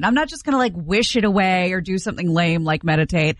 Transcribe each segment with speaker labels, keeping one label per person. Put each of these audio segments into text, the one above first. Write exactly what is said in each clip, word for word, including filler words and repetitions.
Speaker 1: happen. I'm not just going to like wish it away or do something lame like meditate.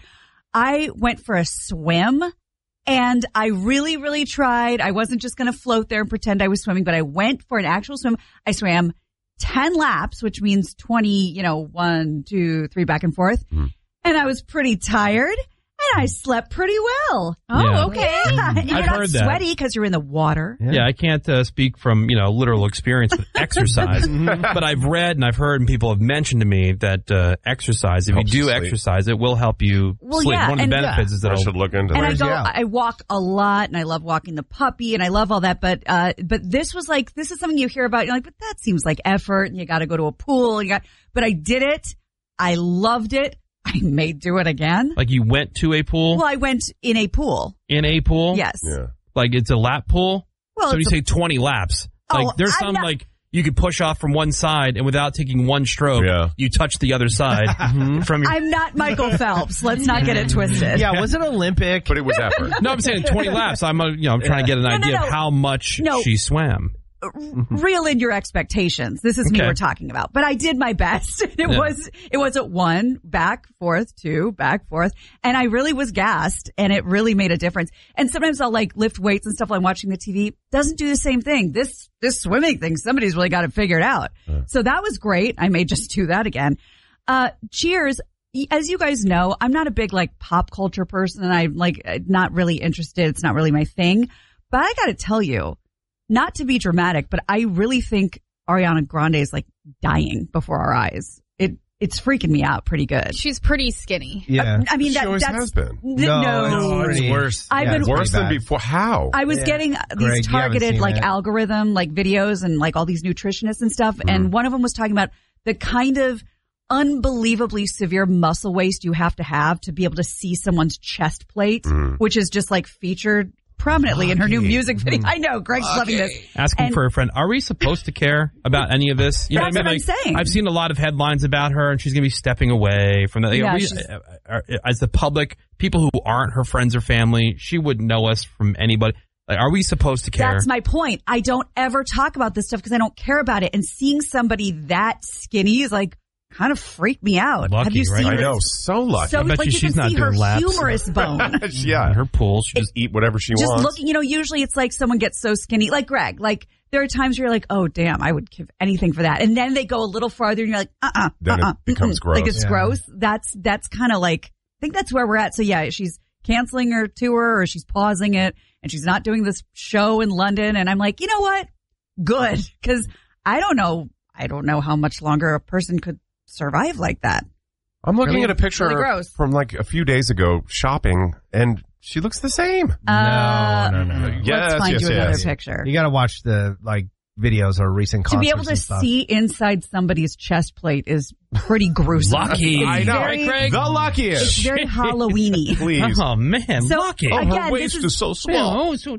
Speaker 1: I went for a swim and I really, really tried. I wasn't just going to float there and pretend I was swimming, but I went for an actual swim. I swam ten laps, which means twenty, you know, one, two, three back and forth. Mm. And I was pretty tired. And I slept pretty well.
Speaker 2: Oh,
Speaker 1: yeah.
Speaker 2: okay.
Speaker 1: Yeah.
Speaker 2: I've
Speaker 1: You're not
Speaker 2: heard that.
Speaker 1: sweaty because you're in the water.
Speaker 2: Yeah, yeah I can't uh, speak from, you know, literal experience with exercise. But I've read and I've heard and people have mentioned to me that uh, exercise, if
Speaker 3: Helps
Speaker 2: you do
Speaker 3: you sleep.
Speaker 2: exercise, it will help you
Speaker 1: well,
Speaker 2: sleep.
Speaker 1: Yeah,
Speaker 2: One of the benefits
Speaker 3: yeah.
Speaker 2: is that
Speaker 3: I should look into
Speaker 1: and
Speaker 3: that.
Speaker 1: I go,
Speaker 4: Yeah.
Speaker 1: I walk a lot and I love walking the puppy and I love all that. But, uh, but this was like, this is something you hear about. You're like, but that seems like effort and you got to go to a pool. And you got, but I did it. I loved it. I may do it again.
Speaker 2: Like you went to a pool?
Speaker 1: Well, I went in a pool.
Speaker 2: In a pool?
Speaker 1: Yes.
Speaker 3: Yeah.
Speaker 2: Like it's a lap pool?
Speaker 1: Well,
Speaker 2: so you
Speaker 1: it's
Speaker 2: say
Speaker 1: a-
Speaker 2: twenty laps. Like
Speaker 1: Oh,
Speaker 2: there's
Speaker 1: I'm
Speaker 2: some
Speaker 1: not-
Speaker 2: like you could push off from one side and without taking one stroke,
Speaker 3: Yeah.
Speaker 2: you touch the other side from your...
Speaker 1: I'm not Michael Phelps. Let's not get it twisted.
Speaker 4: Yeah, was it Olympic?
Speaker 3: But it was effort.
Speaker 2: No, I'm saying twenty laps. I'm, uh, you know, I'm trying to get an
Speaker 1: No, no,
Speaker 2: idea
Speaker 1: no.
Speaker 2: of how much
Speaker 1: No.
Speaker 2: she swam.
Speaker 1: Reel in your expectations. This is me
Speaker 2: Okay.
Speaker 1: we're talking about. But I did my best. It
Speaker 2: Yeah.
Speaker 1: was, it wasn't one, back, forth, two, back, forth. And I really was gassed and it really made a difference. And sometimes I'll like lift weights and stuff while I'm watching the T V. Doesn't do the same thing. This, this swimming thing, somebody's really got it figured out.
Speaker 3: Uh.
Speaker 1: So that was great. I may just do that again. Uh, cheers. As you guys know, I'm not a big like pop culture person and I'm like not really interested. It's not really my thing. But I got to tell you, not to be dramatic, but I really think Ariana Grande is like dying before our eyes. It it's freaking me out pretty good.
Speaker 5: She's pretty skinny.
Speaker 4: Yeah.
Speaker 1: I mean,
Speaker 3: She
Speaker 1: that,
Speaker 3: always
Speaker 1: that's
Speaker 3: has been.
Speaker 1: th- no.
Speaker 4: it's worse.
Speaker 1: I've
Speaker 4: Yeah,
Speaker 1: been-
Speaker 4: it's
Speaker 3: Worse
Speaker 4: pretty
Speaker 3: than
Speaker 4: bad.
Speaker 3: before. How?
Speaker 1: I was
Speaker 4: Yeah.
Speaker 1: getting
Speaker 4: Greg,
Speaker 1: these
Speaker 4: you haven't
Speaker 1: targeted
Speaker 4: seen
Speaker 1: like
Speaker 4: it.
Speaker 1: algorithm like videos and like all these nutritionists and stuff. And one of them was talking about the kind of unbelievably severe muscle waste you have to have to be able to see someone's chest plate, which is just like featured prominently in her new music video. I know, Greg's loving this.
Speaker 2: Asking
Speaker 1: And-
Speaker 2: for a friend, are we supposed to care about any of this? You know
Speaker 1: That's
Speaker 2: what I mean?
Speaker 1: what I'm
Speaker 2: Like,
Speaker 1: saying.
Speaker 2: I've seen a lot of headlines about her, and she's going to be stepping away from that.
Speaker 1: Yeah,
Speaker 2: Are we-
Speaker 1: she's-
Speaker 2: uh, are- as the public, people who aren't her friends or family, she wouldn't know us from anybody. Like, are we supposed to care?
Speaker 1: That's my point. I don't ever talk about this stuff because I don't care about it. And seeing somebody that skinny is like kind of freaked me out.
Speaker 2: Lucky,
Speaker 1: Have you
Speaker 2: right?
Speaker 1: seen
Speaker 3: I
Speaker 1: her?
Speaker 3: know. So lucky.
Speaker 1: So
Speaker 2: I bet
Speaker 1: like
Speaker 2: you
Speaker 1: you
Speaker 2: she's
Speaker 1: can
Speaker 2: not
Speaker 1: see her
Speaker 2: doing laps.
Speaker 1: humerus bone.
Speaker 3: yeah.
Speaker 2: In her pool, she just
Speaker 3: Just eat whatever she
Speaker 1: Just
Speaker 3: wants.
Speaker 1: looking, you know, usually it's like someone gets so skinny, like Greg, like there are times where you're like, oh damn, I would give anything for that. And then they go a little farther and you're like, uh-uh,
Speaker 3: Then it
Speaker 1: uh-uh,
Speaker 3: becomes
Speaker 1: mm-mm. Like
Speaker 3: gross.
Speaker 1: it's
Speaker 4: Yeah.
Speaker 1: gross. That's, that's kind of like, I think that's where we're at. So yeah, she's canceling her tour or she's pausing it and she's not doing this show in London. And I'm like, you know what? Good. Cause I don't know, I don't know how much longer a person could survive like that.
Speaker 3: I'm looking
Speaker 1: Really-
Speaker 3: at a picture
Speaker 1: really gross.
Speaker 3: from like a few days ago shopping, and she looks the same.
Speaker 1: Uh,
Speaker 4: no, no, no.
Speaker 3: Yes,
Speaker 1: Let's find
Speaker 3: yes,
Speaker 1: you another
Speaker 3: yes.
Speaker 1: picture.
Speaker 4: You got to watch the like videos or recent
Speaker 1: To
Speaker 4: concerts
Speaker 1: be able to
Speaker 4: and stuff.
Speaker 1: see inside somebody's chest plate is pretty gruesome.
Speaker 2: Lucky.
Speaker 1: It's
Speaker 3: I know.
Speaker 1: very-
Speaker 2: Right, Greg?
Speaker 3: The
Speaker 1: It's
Speaker 3: luckiest.
Speaker 1: very Halloweeny.
Speaker 3: Please.
Speaker 2: Oh, man,
Speaker 1: So,
Speaker 2: lucky.
Speaker 1: I-
Speaker 3: Oh,
Speaker 1: again,
Speaker 3: her waist
Speaker 1: this
Speaker 3: is,
Speaker 1: is-
Speaker 3: so small.
Speaker 2: Oh, so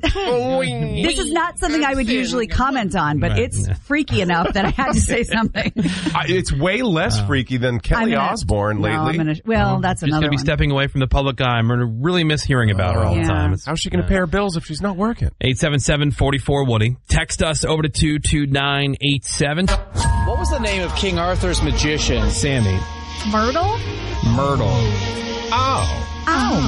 Speaker 1: This is not something I would usually comment on, but
Speaker 2: Right.
Speaker 1: it's freaky enough that I had to say something.
Speaker 3: I- It's way less freaky than Kelly
Speaker 1: I'm gonna-
Speaker 3: Osbourne
Speaker 1: no,
Speaker 3: lately.
Speaker 1: I'm gonna, well, that's
Speaker 2: She's
Speaker 1: another
Speaker 2: going to be
Speaker 1: one.
Speaker 2: stepping away from the public eye. I'm going to really miss hearing about her all
Speaker 1: Yeah.
Speaker 2: the time. It's
Speaker 3: How's she going to pay her bills if she's not working?
Speaker 2: eight seven seven, four four, Woody. Text us over to two two nine eight seven.
Speaker 6: What was the name of King Arthur's magician?
Speaker 2: Sammy.
Speaker 5: Myrtle?
Speaker 2: Myrtle.
Speaker 3: Oh.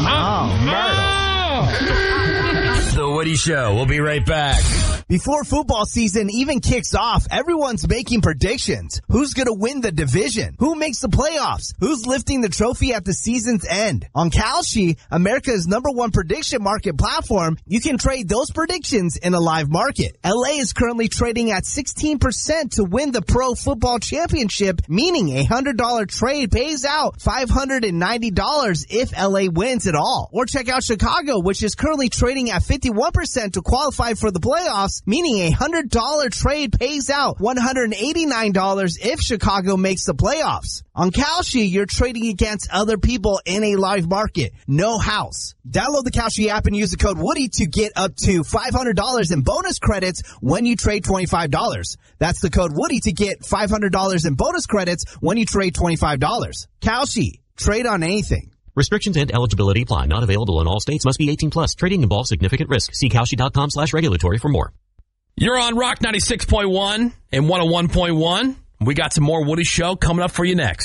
Speaker 7: The Woody Show. We'll be right back.
Speaker 8: Before football season even kicks off, everyone's making predictions. Who's going to win the division? Who makes the playoffs? Who's lifting the trophy at the season's end? On Kalshi, America's number one prediction market platform, you can trade those predictions in a live market. L A is currently trading at sixteen percent to win the Pro Football Championship, meaning a one hundred dollars trade pays out five hundred ninety dollars if L A wins it all. Or check out Chicago, which is currently trading at fifty-one percent to qualify for the playoffs, meaning a one hundred dollars trade pays out one hundred eighty-nine dollars if Chicago makes the playoffs. On Kalshi, you're trading against other people in a live market. No house. Download the Kalshi app and use the code Woody to get up to five hundred dollars in bonus credits when you trade twenty-five dollars. That's the code Woody to get five hundred dollars in bonus credits when you trade twenty-five dollars. Kalshi. Trade on anything.
Speaker 9: Restrictions and eligibility apply. Not available in all states. Must be eighteen plus. Trading involves significant risk. See Kalshi.com slash regulatory for more.
Speaker 2: You're on Rock ninety-six point one and one oh one point one. We got some more Woody Show coming up for you next.